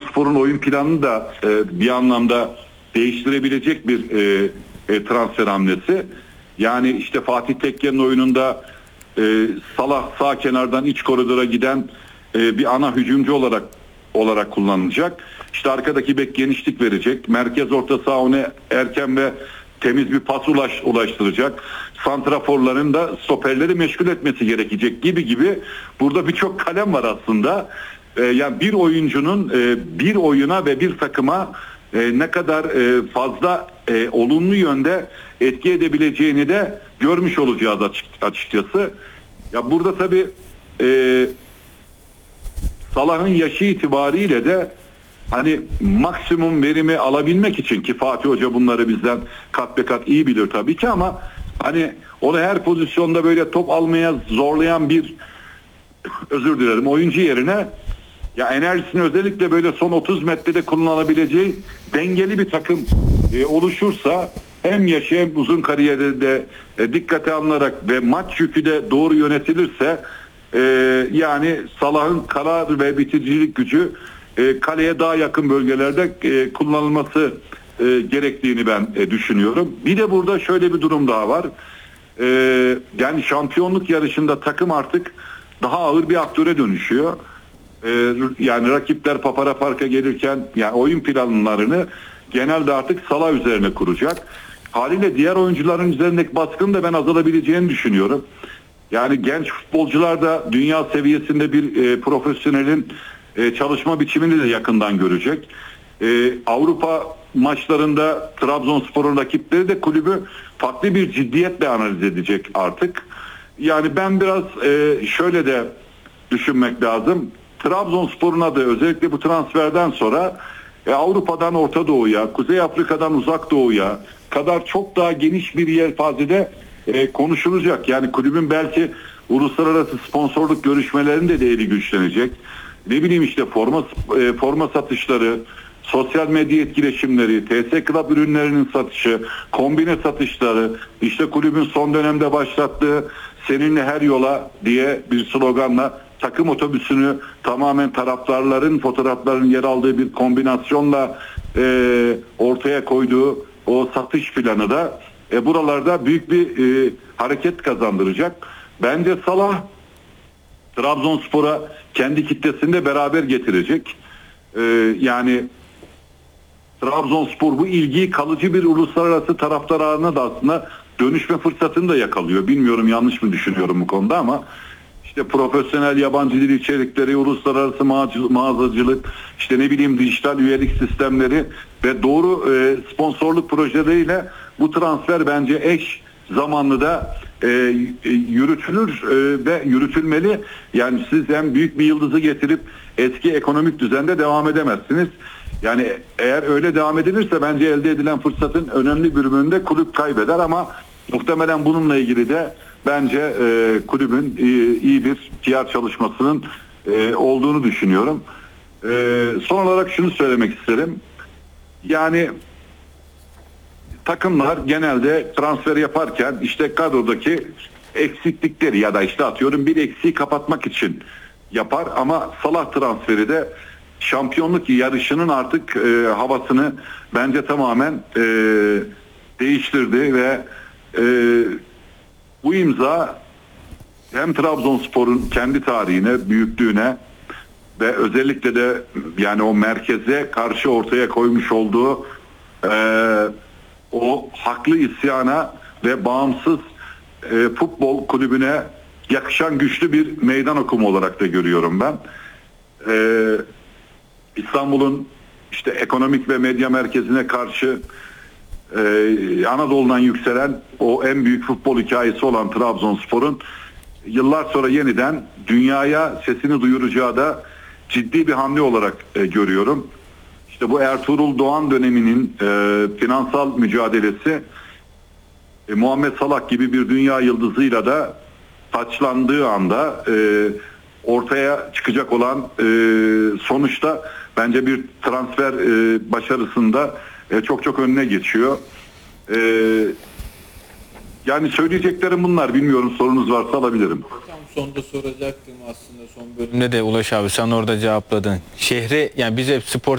Trabzonspor'un oyun planını da bir anlamda değiştirebilecek bir transfer hamlesi. Yani işte Fatih Tekke'nin oyununda Salah sağ kenardan iç koridora giden bir ana hücumcu olarak kullanılacak. İşte arkadaki bek genişlik verecek. Merkez orta saha ona erken ve temiz bir pas ulaştıracak. Santraforların da stoperleri meşgul etmesi gerekecek gibi. Burada birçok kalem var aslında. Yani bir oyuncunun bir oyuna ve bir takıma ne kadar fazla olumlu yönde etki edebileceğini de görmüş olacağız açıkçası. Ya burada tabii Salah'ın yaşı itibariyle de hani maksimum verimi alabilmek için, ki Fatih Hoca bunları bizden kat be kat iyi bilir tabii ki, ama hani onu her pozisyonda böyle top almaya zorlayan bir oyuncu yerine ya enerjisini özellikle böyle son 30 metrede kullanılabileceği dengeli bir takım oluşursa, hem yaşı hem uzun kariyerde dikkate alınarak ve maç yükü de doğru yönetilirse yani Salah'ın karar ve bitiricilik gücü kaleye daha yakın bölgelerde kullanılması gerektiğini ben düşünüyorum. Bir de burada şöyle bir durum daha var. Yani şampiyonluk yarışında takım artık daha ağır bir aktöre dönüşüyor. Yani rakipler papara parka gelirken yani oyun planlarını genelde artık Salah üzerine kuracak. Haliyle diğer oyuncuların üzerindeki baskının da ben azalabileceğini düşünüyorum. Yani genç futbolcular da dünya seviyesinde bir profesyonelin çalışma biçimini de yakından görecek. Avrupa maçlarında Trabzonspor'un rakipleri de kulübü farklı bir ciddiyetle analiz edecek artık. Yani ben biraz şöyle de düşünmek lazım. Trabzonspor'un adı özellikle bu transferden sonra Avrupa'dan Orta Doğu'ya, Kuzey Afrika'dan Uzak Doğu'ya kadar çok daha geniş bir yelpazede konuşulacak. Yani kulübün belki uluslararası sponsorluk görüşmelerinde de eli güçlenecek. Ne bileyim işte forma satışları, sosyal medya etkileşimleri, TS Club ürünlerinin satışı, kombine satışları, işte kulübün son dönemde başlattığı "Seninle her yola" diye bir sloganla takım otobüsünü tamamen taraftarların fotoğraflarının yer aldığı bir kombinasyonla ortaya koyduğu o satış planı da buralarda büyük bir hareket kazandıracak. Bence Salah Trabzonspor'a kendi kitlesini de beraber getirecek. Yani Trabzonspor bu ilgiyi kalıcı bir uluslararası taraftar ağına da aslında dönüşme fırsatını da yakalıyor. Bilmiyorum yanlış mı düşünüyorum bu konuda, ama işte profesyonel yabancı dil içerikleri, uluslararası mağazacılık, işte ne bileyim dijital üyelik sistemleri ve doğru sponsorluk projeleriyle bu transfer bence eş zamanlı da yürütülür ve yürütülmeli. Yani siz hem büyük bir yıldızı getirip eski ekonomik düzende devam edemezsiniz. Yani eğer öyle devam edilirse bence elde edilen fırsatın önemli bölümünde kulüp kaybeder, ama muhtemelen bununla ilgili de bence kulübün iyi bir PR çalışmasının olduğunu düşünüyorum. Son olarak şunu söylemek isterim. Yani takımlar genelde transfer yaparken işte kadrodaki eksiklikleri ya da işte atıyorum bir eksiği kapatmak için yapar, ama Salah transferi de şampiyonluk yarışının artık havasını bence tamamen değiştirdi ve bu imza hem Trabzonspor'un kendi tarihine, büyüklüğüne ve özellikle de yani o merkeze karşı ortaya koymuş olduğu o haklı isyana ve bağımsız futbol kulübüne yakışan güçlü bir meydan okuma olarak da görüyorum ben. İstanbul'un işte ekonomik ve medya merkezine karşı Anadolu'dan yükselen o en büyük futbol hikayesi olan Trabzonspor'un yıllar sonra yeniden dünyaya sesini duyuracağı da ciddi bir hamle olarak görüyorum. İşte bu Ertuğrul Doğan döneminin finansal mücadelesi Muhammed Salah gibi bir dünya yıldızıyla da taçlandığı anda ortaya çıkacak olan sonuçta bence bir transfer başarısında çok önüne geçiyor. Yani söyleyeceklerim bunlar. Bilmiyorum, sorunuz varsa alabilirim. Tam sonda soracaktım aslında, son bölümde de Ulaş abi sen orada cevapladın. Şehre, yani biz hep spor